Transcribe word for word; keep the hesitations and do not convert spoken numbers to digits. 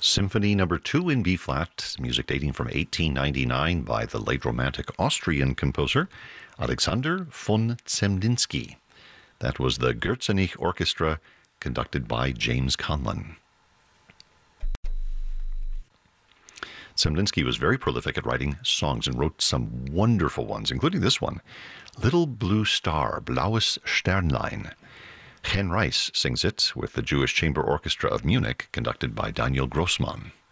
Symphony Number Two in B flat, music dating from eighteen ninety-nine by the late Romantic Austrian composer Alexander von Zemlinsky. That was the Gürzenich Orchestra, conducted by James Conlon. Zemlinsky was very prolific at writing songs and wrote some wonderful ones, including this one, Little Blue Star, Blaues Sternlein. Chen Reis sings it with the Jewish Chamber Orchestra of Munich, conducted by Daniel Grossmann.